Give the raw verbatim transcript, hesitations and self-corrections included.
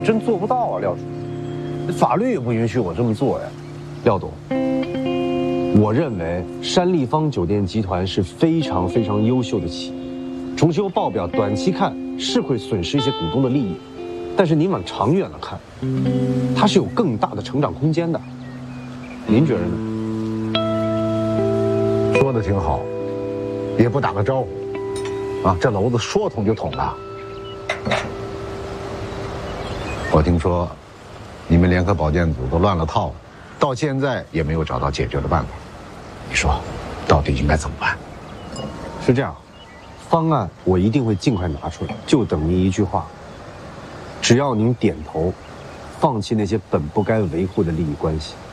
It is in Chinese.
真做不到啊，廖主任，法律也不允许我这么做呀。 廖董，我认为山立方酒店集团是非常非常优秀的企业，重修报表短期看是会损失一些股东的利益，但是您往长远了看，它是有更大的成长空间的。您觉得呢？ 说的挺好，也不打个招呼，啊，这篓子说捅就捅了。我听说，你们联合保健组都乱了套了，到现在也没有找到解决的办法。你说，到底应该怎么办？ 是这样，方案我一定会尽快拿出来，就等您一句话。只要您点头，放弃那些本不该维护的利益关系。